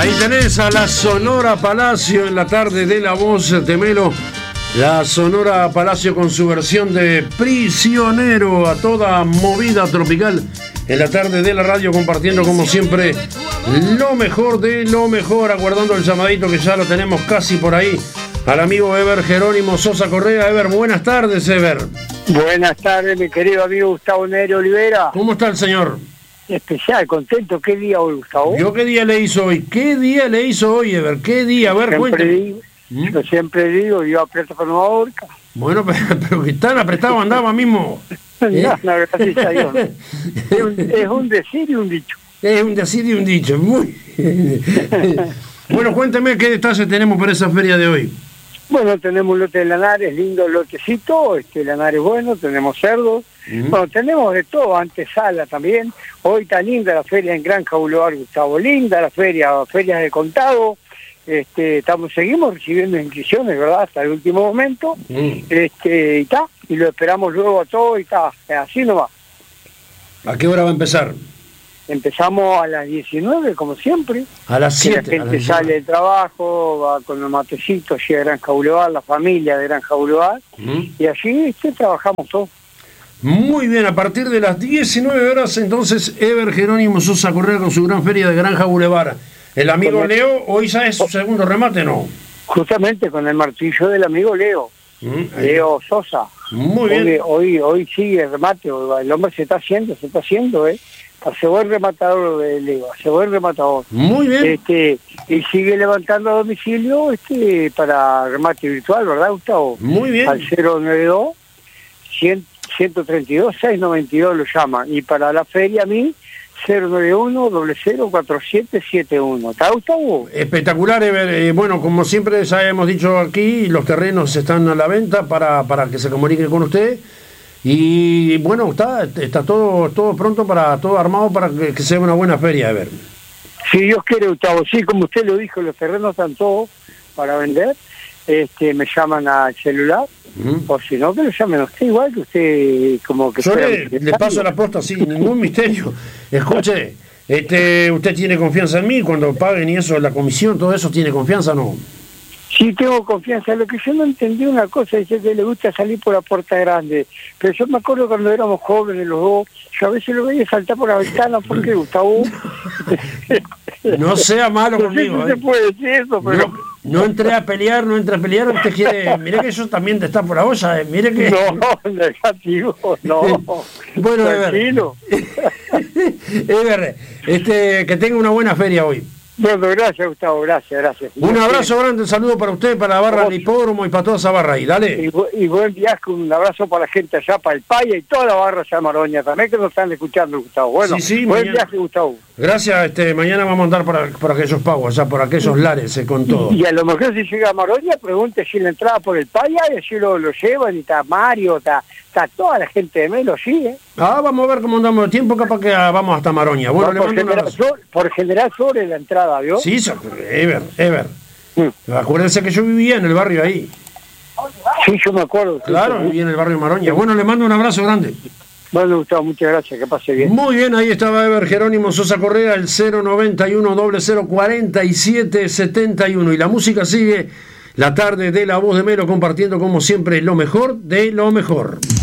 Ahí tenés a la Sonora Palacio en la tarde de La Voz de Melo. La Sonora Palacio con su versión de Prisionero a toda movida tropical en la tarde de la radio, compartiendo como siempre lo mejor de lo mejor, aguardando el llamadito que ya lo tenemos casi por ahí al amigo Ever Jerónimo Sosa Correa. Ever, buenas tardes, Ever. Buenas tardes, mi querido amigo Gustavo Neri Olivera. ¿Cómo está el señor? Especial, contento. ¿Qué día hoy, Gustavo? ¿Yo qué día le hizo hoy? ¿Qué día le hizo hoy, Ever? ¿Qué día? A ver, cuéntame. Yo siempre digo, yo aprieto con una horca. Bueno, pero que tan apretado andaba mismo. No, gracias a Dios. Es un decir y un dicho. Es un decir y un dicho. Muy bueno, cuéntame qué detalles tenemos para esa feria de hoy. Bueno, tenemos un lote de lanares, lindo lotecito, lanares bueno, tenemos cerdos. Bueno, tenemos de todo, antesala también. Hoy está linda la feria en Granja Boulevard, Gustavo. Linda la feria, ferias de contado. Seguimos recibiendo inscripciones, ¿verdad? Hasta el último momento. Y lo esperamos luego a todo y está, así nomás. ¿A qué hora va a empezar? Empezamos a las 19, como siempre. A las 7. La gente sale del trabajo, va con los matecitos, llega a Granja Boulevard, la familia de Granja Boulevard, y allí trabajamos todos. Muy bien, a partir de las 19 horas, entonces, Ever Jerónimo Sosa Correa con su gran feria de Granja Boulevard. El amigo Leo, hoy ya es su segundo remate, ¿no? Justamente con el martillo del amigo Leo. Leo Sosa. Muy bien. Hoy sigue el remate, el hombre se está haciendo, hace buen rematador de Leo, hace buen rematador. Muy bien. Y sigue levantando a domicilio para remate virtual, ¿verdad, Gustavo? Muy bien. Al 092 132 692 lo llaman. Y para la feria a mí 091-004771. ¿Está, Gustavo? Espectacular, Ever. Bueno, como siempre ya hemos dicho aquí, los terrenos están a la venta para que se comuniquen con usted. Y bueno, está todo pronto, todo armado para que sea una buena feria, Ever. Si Dios quiere, Gustavo. Sí, como usted lo dijo, los terrenos están todos para vender. Me llaman al celular. Por si no, que lo llamen a usted igual, que usted como que... Yo le paso la posta sin ningún misterio. Escuche, usted tiene confianza en mí, cuando paguen y eso, la comisión, todo eso, ¿tiene confianza o no? Sí, tengo confianza. Lo que yo no entendí una cosa, dice que le gusta salir por la puerta grande. Pero yo me acuerdo cuando éramos jóvenes los dos, yo a veces lo veía saltar por la ventana, porque Gustavo... No sea malo conmigo. No se puede decir eso, pero... No entré a pelear, usted quiere... Mire que eso también te está por la olla, mire que... No, negativo, no. Bueno, tranquilo. Ever, que tenga una buena feria hoy. Bueno, gracias, Gustavo, gracias. Un abrazo grande, un saludo para usted, para la barra del hipódromo y para toda esa barra ahí, dale. Y buen viaje, un abrazo para la gente allá, para el Paya y toda la barra allá de Maroña también, que nos están escuchando, Gustavo. Bueno, sí, buen mañana. Viaje, Gustavo. Gracias, mañana vamos a andar por aquellos pagos, allá por aquellos lares, con todo. Y a lo mejor si llega a Maroña, pregunte si la entrada por el Paya, y así lo llevan, y está Mario, está toda la gente de Melo, sí, vamos a ver cómo andamos de tiempo, capaz que vamos hasta Maroña. Bueno, le mando un abrazo. Por general sobre la entrada, ¿vio? Sí, Ever. Acuérdense que yo vivía en el barrio ahí. Sí, yo me acuerdo. Claro, vivía en el barrio Maroña. Bueno, le mando un abrazo grande. Bueno, Gustavo, muchas gracias, que pase bien. Muy bien, ahí estaba Ever Jerónimo Sosa Correa, el 091-004771. Y la música sigue, la tarde de La Voz de Melo, compartiendo como siempre lo mejor de lo mejor.